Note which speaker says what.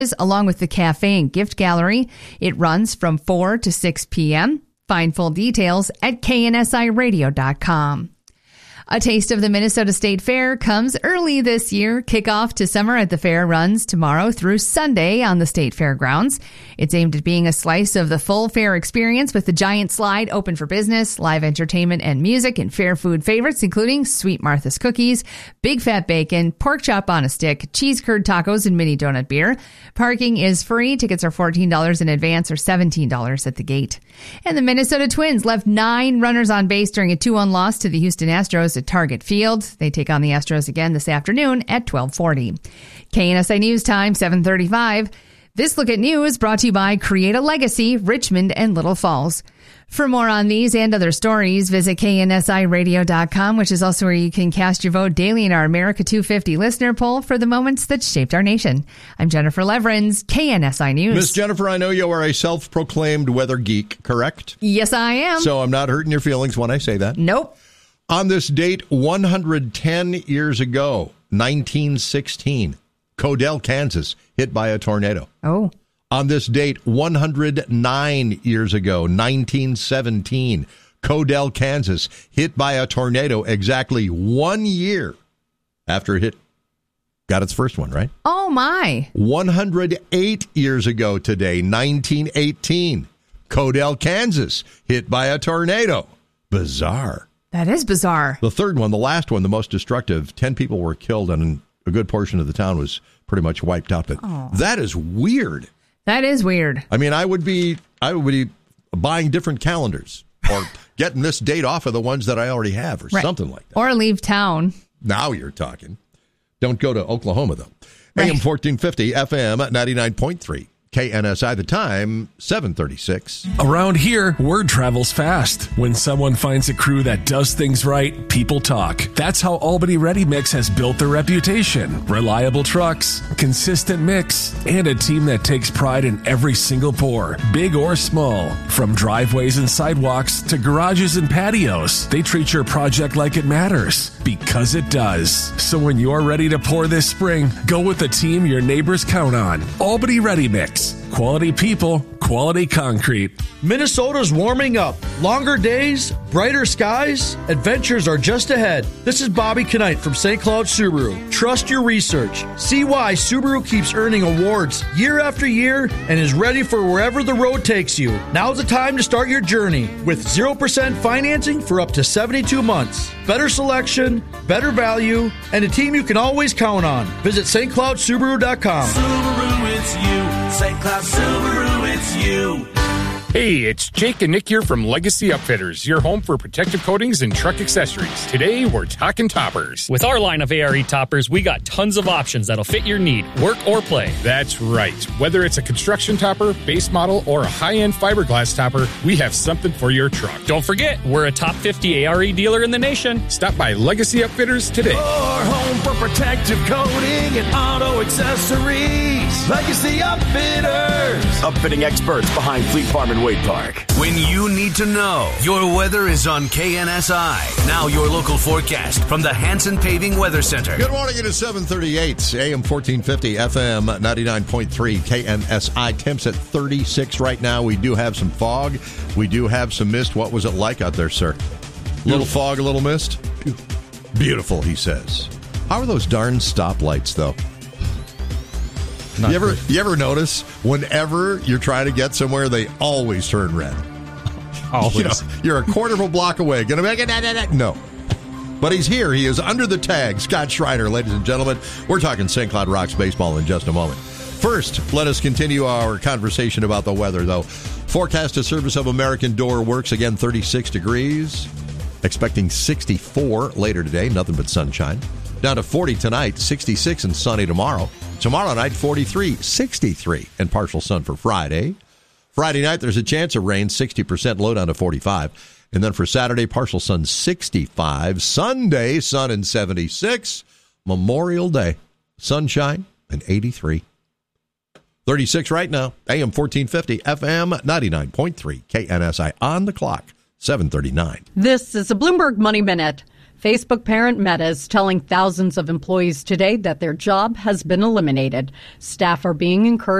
Speaker 1: along with the cafe and gift gallery. It runs from 4 to 6 p.m. Find full details at KNSIRadio.com. A taste of the Minnesota State Fair comes early this year. Kickoff to summer at the fair runs tomorrow through Sunday on the State Fairgrounds. It's aimed at being a slice of the full fair experience with the giant slide open for business, live entertainment and music, and fair food favorites including Sweet Martha's cookies, big fat bacon, pork chop on a stick, cheese curd tacos, and mini donut beer. Parking is free. Tickets are $14 in advance or $17 at the gate. And the Minnesota Twins left 9 runners on base during a 2-1 loss to the Houston Astros at Target Field. They take on the Astros again this afternoon at 12:40. KNSI News Time, 7:35. This look at news brought to you by Create a Legacy, Richmond and Little Falls. For more on these and other stories, visit KNSIRadio.com, which is also where you can cast your vote daily in our America 250 listener poll for the moments that shaped our nation. I'm Jennifer Leverins, KNSI News.
Speaker 2: Miss Jennifer, I know you are a self-proclaimed weather geek, correct?
Speaker 1: Yes, I am.
Speaker 2: So I'm not hurting your feelings when I say that.
Speaker 1: Nope.
Speaker 2: On this date, 110 years ago, 1916, Codell, Kansas, hit by a tornado.
Speaker 1: Oh.
Speaker 2: On this date, 109 years ago, 1917, Codell, Kansas, hit by a tornado exactly 1 year after it got its first one, right?
Speaker 1: Oh, my.
Speaker 2: 108 years ago today, 1918, Codell, Kansas, hit by a tornado. Bizarre.
Speaker 1: That is bizarre.
Speaker 2: The third one, the last one, the most destructive, 10 people were killed and a good portion of the town was pretty much wiped out. But that is weird.
Speaker 1: That is weird.
Speaker 2: I mean, I would be buying different calendars or getting this date off of the ones that I already have or something like that.
Speaker 1: Or leave town.
Speaker 2: Now you're talking. Don't go to Oklahoma, though.
Speaker 1: Right.
Speaker 2: AM 1450, FM 99.3. KNSI, the time, 7:36.
Speaker 3: Around here, word travels fast. When someone finds a crew that does things right, people talk. That's how Albany Ready Mix has built their reputation. Reliable trucks, consistent mix, and a team that takes pride in every single pour, big or small. From driveways and sidewalks to garages and patios, they treat your project like it matters, because it does. So when you're ready to pour this spring, go with the team your neighbors count on. Albany Ready Mix. Quality people, quality concrete.
Speaker 4: Minnesota's warming up. Longer days, brighter skies, adventures are just ahead. This is Bobby Knight from St. Cloud Subaru. Trust your research. See why Subaru keeps earning awards year after year and is ready for wherever the road takes you. Now's the time to start your journey with 0% financing for up to 72 months. Better selection, better value, and a team you can always count on. Visit stcloudsubaru.com.
Speaker 5: Subaru, it's you. St. Cloud Subaru, it's you.
Speaker 6: Hey, it's Jake and Nick here from Legacy Upfitters, your home for protective coatings and truck accessories. Today, we're talking toppers.
Speaker 7: With our line of ARE toppers, we got tons of options that'll fit your need, work or play.
Speaker 6: That's right. Whether it's a construction topper, base model, or a high-end fiberglass topper, we have something for your truck.
Speaker 7: Don't forget, we're a top 50 ARE dealer in the nation.
Speaker 6: Stop by Legacy Upfitters today.
Speaker 5: Your home for protective coating and auto accessories. Legacy Upfitters.
Speaker 8: Upfitting experts behind Fleet Farm and Wade Park.
Speaker 9: When you need to know, your weather is on KNSI. Now your local forecast from the Hanson Paving Weather Center.
Speaker 2: Good morning. It is 7:38, AM 1450, FM 99.3, KNSI. Temps at 36 right now. We do have some fog. We do have some mist. What was it like out there, sir? Little fog, a little mist? Beautiful, he says. How are those darn stoplights, though? You ever notice whenever you're trying to get somewhere, they always turn red?
Speaker 6: Always.
Speaker 2: You know, you're a quarter of a block away. Gonna make it? No. But he's here. He is under the tag. Scott Schreiner, ladies and gentlemen. We're talking St. Cloud Rocks baseball in just a moment. First, let us continue our conversation about the weather, though. Forecast to service of American Door Works, again, 36 degrees. Expecting 64 later today. Nothing but sunshine. Down to 40 tonight, 66 and sunny tomorrow. Tomorrow night, 43, 63, and partial sun for Friday. Friday night, there's a chance of rain, 60% low down to 45. And then for Saturday, partial sun, 65. Sunday, sun and 76. Memorial Day, sunshine and 83. 36 right now, AM 1450, FM 99.3, KNSI on the clock, 7:39.
Speaker 10: This is a Bloomberg Money Minute. Facebook parent Meta is telling thousands of employees today that their job has been eliminated. Staff are being encouraged